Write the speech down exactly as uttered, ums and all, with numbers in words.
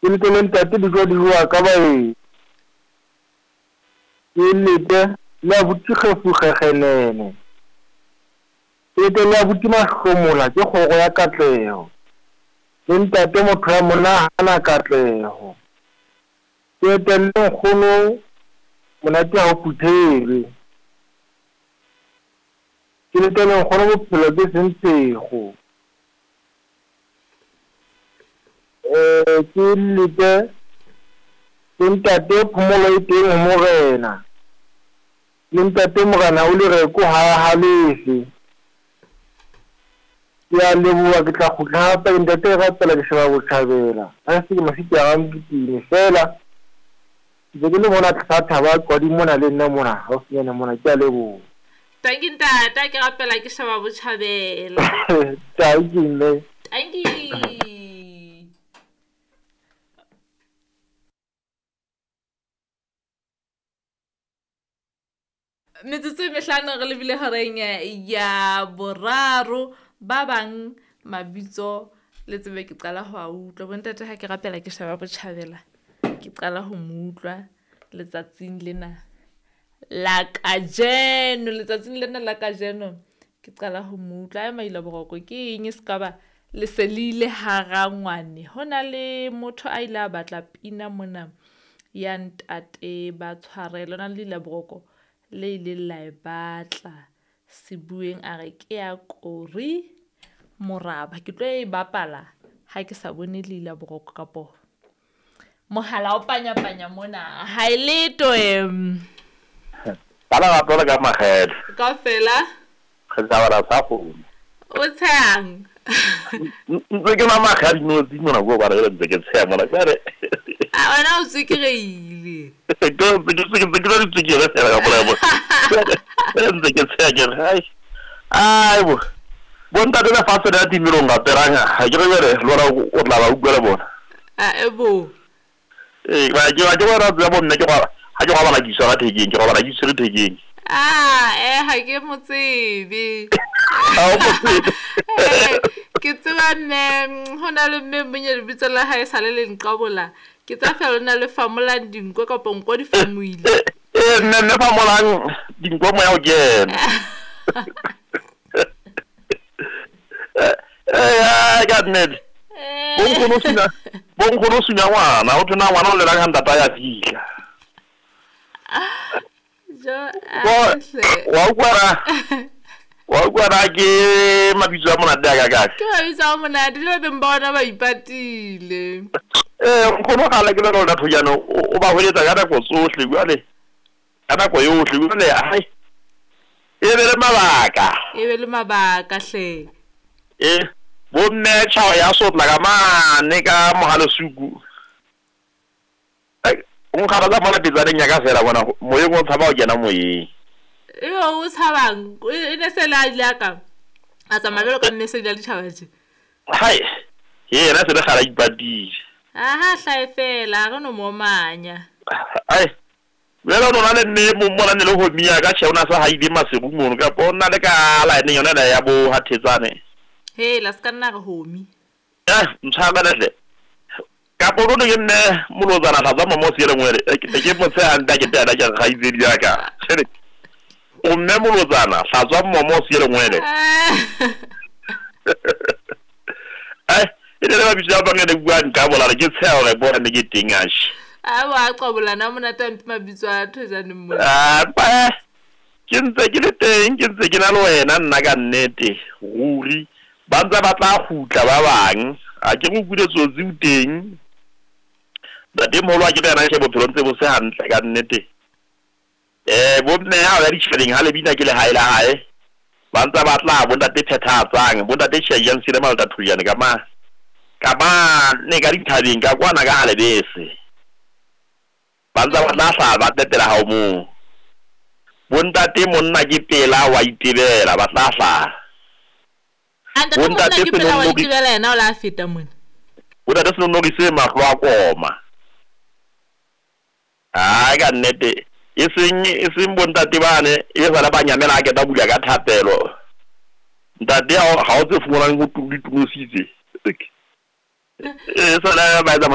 ke le teng ntate di go di wa ka bae ke le te la butsi kgefu kgegenene ke te la butsi mahlomola ke kgogo ya katlego le ntate motho ya mona hana katlego ke te le nkgono monate ha o phuthele ke le teng nkgono bophelo ke sentshego eh ke le te ke ntate phomolo e teng ho morena le ntate morena o le re ko ha halefe ya leboa ke tla khutla hape ntate ga tsela ke sheba botjhabela ha se ke masiti a ngitini fela ke ke le bona thata ba kwadi mona le nna mona ha o sena mona ke a leboa thank you tata ke rapela ke sheba botjhabela thank you thank you metsotso e mehlano re lebile horeng ya boraro ba bang mabitso le tsebe ke qala ho a utlwa bontate ha ke rapela ke sheba botjhabela ke qala ho mutlwa letsatsing lena la kajeno letsatsing lena la kajeno ke qala ho mutlwa ya maila boroko ke eng se ka ba le selile harangwane hona le motho a ile a batla pina mona ya ntate ba tshwarela na le la boroko le ile la e batla sebueng a re ke ya kori moraba ke tlo e bapala ha ke sa bone le la boroko kapo mohala o panya panya mona ha ile to em bala ba tlola ka magela ka fela ge sa bara sa go o tsang ntse ke mama ga di no di mona go ba re ntse ke tsaya mona ka re a ona o tsekireile ke ke ke ke ke re tsekile fela ka bola bo ntse ke tsaya ke hai ai bo bonta de la fase da di miro nga peranga ha ke re re lora o tla ba utlwa bona a ebo eh ba ke ba ke ba ra tsa bona ke ba ha ke ba bana ditso ga thekeng ke ba bana ditso re thekeng ah eh ha ke mo tsebe ke tseba nne hona le mme monyele bitso la hae sa le le nqabola ke tsa fela na le famola dinko ka ponko di famuile eh nne ne famola dinko mo ya o kena eh ga nne bon kono sina bon kono sina ngwana o tona ngwana o le la ga ndata ya fihla jo a wa ukwara wa ukwara ke mabitso a mona daga ga ke mabitso a mona di le beng bona ba ipatile eh kono ga le ke le rona thojana o ba holetsa ka nako tsohle jwale ka nako yohle jwale ai e be le mabaka e be le mabaka hle eh bo mme tshao ya sotla ka mane ka mogale suku ai o nkara la mona pizza nya ka fela bona moye go tshaba o kena moye e o tshabang e ne se la ile ka a tsa mabelo ka nne se di tšhabatše hai ye na se le gala ipatile aha hla fela ga no mo manya ai wela no na le nne mo mona ne le ho mia ka tšhe ona sa haide masego mono ka bona le ka la ene yona la ya bo hathetsane he la ska nna re homi eh mtshaba le ka bona le nne molozana tla tsa mo se le ngwele ke mo tse anda ke tela ke ga izedi ya ka tshele o mme molozana tla tswa mo mo se le ngwele eh ile le ba bitsa ba ngene bua nka bola ke tsaya re bona ne ke tingashi a wa qobola na mona tampi mabitso a thojane mo ah pa ke ntse ke le teng ke ntse ke na le wena nna ka nnete ruri ba ntse ba tla khutla ba bang a ke go bule tsotsi u teng ba de molwa ke tena ke bophelo ntse bo se hantle ka nnete eh bo nne ha ga di tshweleng ha le bina ke le hae la hae ba ntse ba tla bo ntate phethatsang bo ntate tsheyang sile mal ta thuyane ka ma ka ba ne ka di thabeng ka kwana ka hale bese ba ntse ba tla sa ba tetela ha o mo bo ntate monna ke pela wa itebela ba tla sa anta mo nna ke pela wa itebela ena o la feta mona o da se no se mahlo a koma a ga nnete e seng e seng bontate bane e sala ba nyamela ke ta bula ka thapelo ntate ha o tse fumana go tulitumositse e sala ba